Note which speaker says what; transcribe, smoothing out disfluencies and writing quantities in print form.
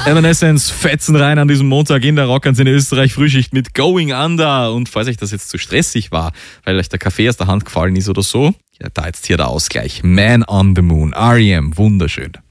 Speaker 1: Evanescence fetzen rein an diesem Montag in der Rockantenne Österreich Frühschicht mit Going Under. Und falls euch das jetzt zu stressig war, weil euch der Kaffee aus der Hand gefallen ist oder so, ja, da jetzt hier der Ausgleich. Man on the Moon, R.E.M., wunderschön.